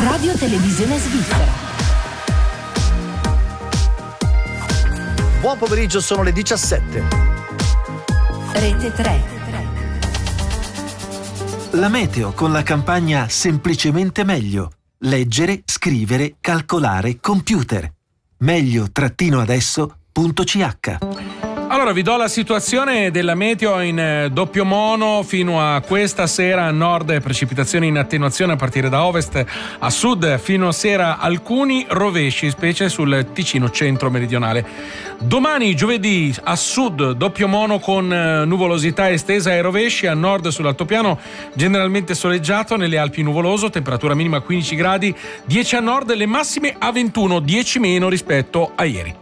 Radio Televisione Svizzera. Buon pomeriggio, sono le 17. Rete 3. La meteo con la campagna Semplicemente meglio. Leggere, scrivere, calcolare, computer. meglio-adesso.ch. Allora vi do la situazione della meteo in doppio mono. Fino a questa sera a nord precipitazioni in attenuazione a partire da ovest, a sud fino a sera alcuni rovesci, specie sul Ticino centro-meridionale. Domani giovedì a sud doppio mono con nuvolosità estesa e rovesci, a nord sull'altopiano generalmente soleggiato, nelle Alpi nuvoloso, temperatura minima 15 gradi, 10 a nord, le massime a 21, 10 meno rispetto a ieri.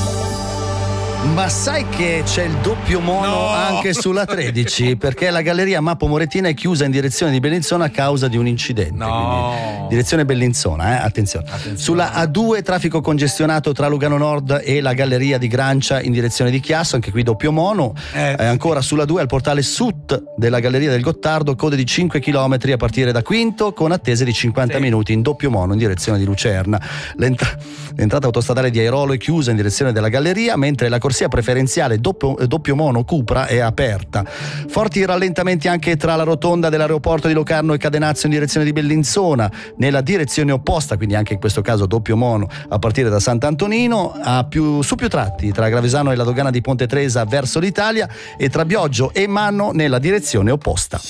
Ma sai che c'è il doppio mono anche sulla 13? Perché la galleria Mappo Morettina è chiusa in direzione di Bellinzona a causa di un incidente. Quindi, direzione Bellinzona, attenzione. Sulla A2 traffico congestionato tra Lugano Nord e la galleria di Grancia in direzione di Chiasso, anche qui doppio mono. Ancora sulla 2 al portale sud della galleria del Gottardo, code di 5 km a partire da Quinto, con attese di 50 minuti in doppio mono in direzione di Lucerna. L'entrata autostradale di Airolo è chiusa in direzione della galleria, mentre la corsia preferenziale doppio mono Cupra è aperta. Forti rallentamenti anche tra la rotonda dell'aeroporto di Locarno e Cadenazzo in direzione di Bellinzona, nella direzione opposta, quindi anche in questo caso doppio mono a partire da Sant'Antonino, su più tratti tra Gravesano e la dogana di Ponte Tresa verso l'Italia, e tra Bioggio e Manno nella direzione opposta.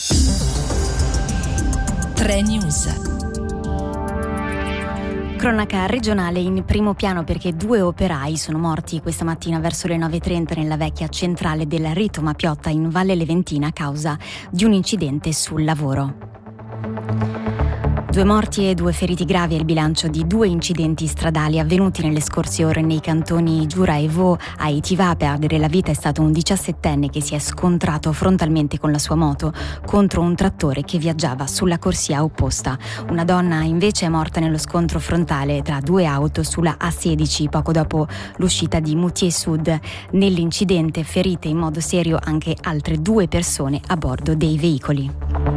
3 News. Cronaca regionale in primo piano perché 2 operai sono morti questa mattina verso le 9:30 nella vecchia centrale del Rito Mapiotta in Valle Leventina a causa di un incidente sul lavoro. 2 morti e 2 feriti gravi è il bilancio di 2 incidenti stradali avvenuti nelle scorse ore nei cantoni Giura e Vaud. A Etiva a perdere la vita è stato un 17enne che si è scontrato frontalmente con la sua moto contro un trattore che viaggiava sulla corsia opposta. Una donna invece è morta nello scontro frontale tra 2 auto sulla A16 poco dopo l'uscita di Moutier Sud. Nell'incidente ferite in modo serio anche altre 2 persone a bordo dei veicoli.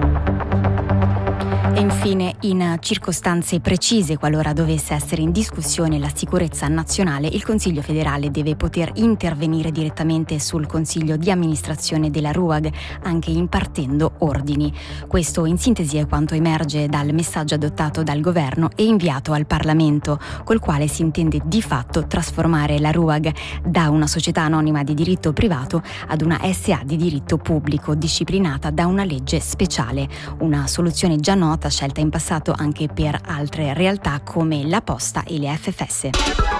E infine, in circostanze precise, qualora dovesse essere in discussione la sicurezza nazionale, il Consiglio federale deve poter intervenire direttamente sul Consiglio di amministrazione della RUAG, anche impartendo ordini. Questo in sintesi è quanto emerge dal messaggio adottato dal governo e inviato al Parlamento, col quale si intende di fatto trasformare la RUAG da una società anonima di diritto privato ad una SA di diritto pubblico, disciplinata da una legge speciale. Una soluzione già nota, scelta in passato anche per altre realtà come la Posta e le FFS.